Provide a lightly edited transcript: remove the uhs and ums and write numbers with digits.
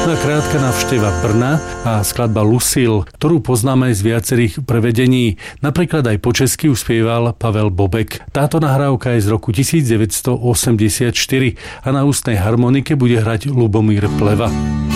Na krátka návšteva Brna a skladba Lucille, ktorú poznáme z viacerých prevedení. Napríklad aj po česky uspieval Pavel Bobek. Táto nahrávka je z roku 1984 a na ústnej harmonike bude hrať Lubomír Pleva.